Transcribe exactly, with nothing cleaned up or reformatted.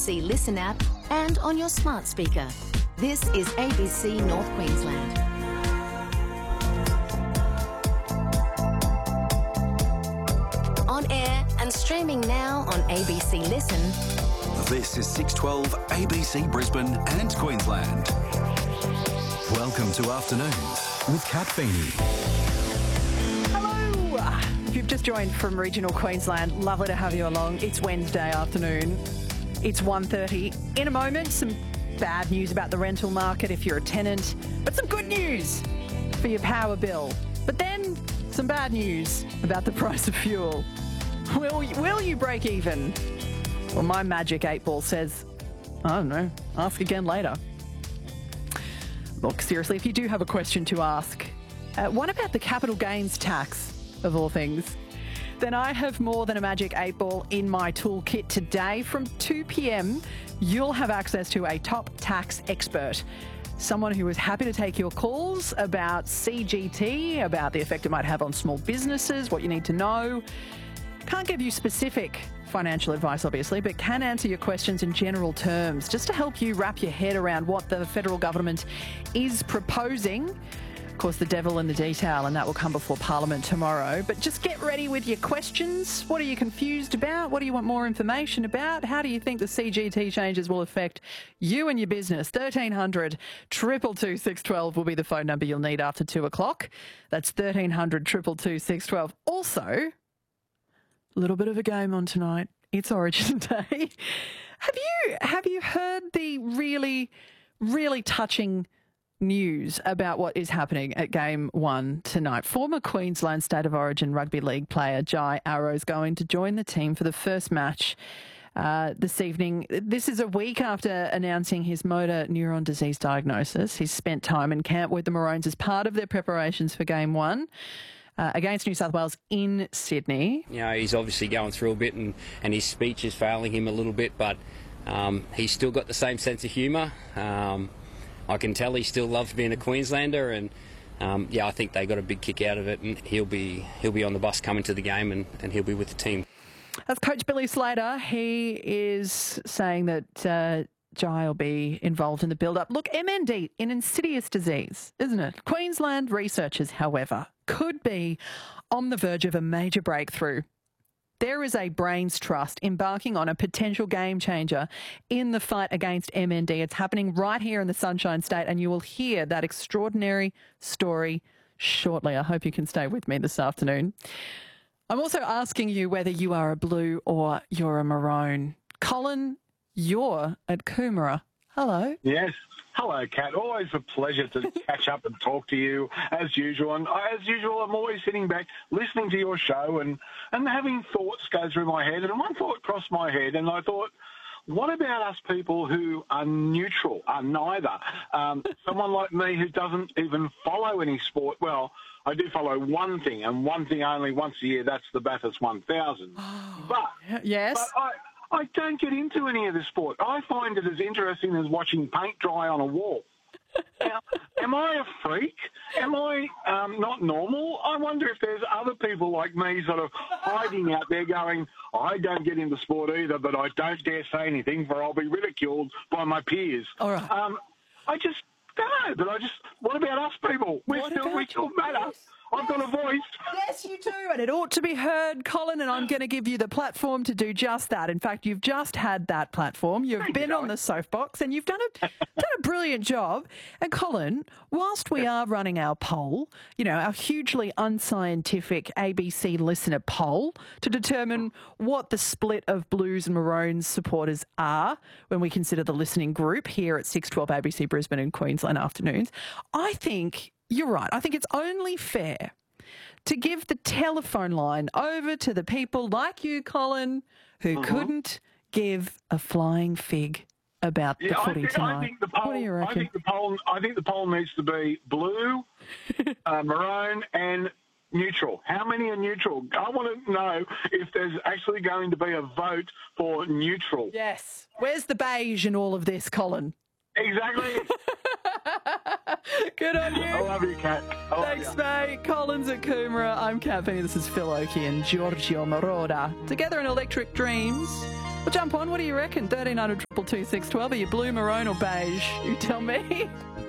C Listen app and on your smart speaker. This is A B C North Queensland. On air and streaming now on A B C Listen. This is six twelve A B C Brisbane and Queensland. Welcome to Afternoons with Kat Feeney. Hello! If you've just joined from regional Queensland, lovely to have you along. It's Wednesday afternoon. It's one thirty. In a moment, some bad news about the rental market if you're a tenant, but some good news for your power bill. But then some bad news about the price of fuel. Will, will you break even? Well, my magic eight ball says, I don't know, ask again later. Look, seriously, if you do have a question to ask, uh, what about the capital gains tax, of all things? Then I have more than a magic eight ball in my toolkit today. From two p.m, you'll have access to a top tax expert, someone who is happy to take your calls about C G T, about the effect it might have on small businesses, what you need to know. Can't give you specific financial advice, obviously, but can answer your questions in general terms, just to help you wrap your head around what the federal government is proposing. Of course, the devil in the detail, and that will come before Parliament tomorrow. But just get ready with your questions. What are you confused about? What do you want more information about? How do you think the C G T changes will affect you and your business? thirteen hundred, two two two, six one two will be the phone number you'll need after two o'clock. That's thirteen hundred, two two two, six one two. Also, a little bit of a game on tonight. It's Origin Day. Have you have you heard the really, really touching news about what is happening at Game One tonight? Former Queensland State of Origin Rugby League player Jai Arrow is going to join the team for the first match uh, this evening. This is a week after announcing his motor neuron disease diagnosis. He's spent time in camp with the Maroons as part of their preparations for Game One. Uh, against New South Wales in Sydney. You know, he's obviously going through a bit and, and his speech is failing him a little bit, but um, he's still got the same sense of humour. Um, I can tell he still loves being a Queenslander, and um, yeah, I think they got a big kick out of it, and he'll be he'll be on the bus coming to the game, and, and he'll be with the team. That's Coach Billy Slater. He is saying that uh, Jai will be involved in the build-up. Look, M N D, an insidious disease, isn't it? Queensland researchers, however, could be on the verge of a major breakthrough. There is a Brains Trust embarking on a potential game changer in the fight against M N D. It's happening right here in the Sunshine State, and you will hear that extraordinary story shortly. I hope you can stay with me this afternoon. I'm also asking you whether you are a blue or you're a maroon. Colin, you're at Coomera. Hello. Yes. Hello, Kat. Always a pleasure to catch up and talk to you, as usual. And as usual, I'm always sitting back, listening to your show and, and having thoughts go through my head. And one thought crossed my head, and I thought, what about us people who are neutral, are neither? Um, someone like me who doesn't even follow any sport. Well, I do follow one thing, and one thing only once a year. That's the Bathurst one thousand. Oh, but, yes. But I... I don't get into any of the sport. I find it as interesting as watching paint dry on a wall. Now, am I a freak? Am I um, not normal? I wonder if there's other people like me sort of hiding out there going, I don't get into sport either, but I don't dare say anything for I'll be ridiculed by my peers. All right. Um, I just don't know, but I just, what about us people? We're What still, about we still you? matter. Yes. I've got a voice. Yes, you do, and it ought to be heard, Colin, and I'm going to give you the platform to do just that. In fact, you've just had that platform. You've Thank been you, on the soapbox, and you've done a done a brilliant job. And Colin, whilst we are running our poll, you know, our hugely unscientific A B C listener poll to determine what the split of Blues and Maroons supporters are when we consider the listening group here at six twelve A B C Brisbane and Queensland Afternoons, I think you're right. I think it's only fair to give the telephone line over to the people like you, Colin, who Uh-huh. couldn't give a flying fig about Yeah, the I footy think, tonight. I think the poll. What do you reckon? I think the poll. I think the poll needs to be blue, uh, maroon, and neutral. How many are neutral? I want to know if there's actually going to be a vote for neutral. Yes. Where's the beige in all of this, Colin? Exactly. Good on you. I love you, Kat. I love Thanks, you. mate. Colin's at Coomera. I'm Kat Feeney. This is Phil Oakey and Giorgio Moroder. Together in Electric Dreams. Well, jump on. What do you reckon? thirteen hundred, two two two, six one two. Are you blue, maroon or beige? You tell me.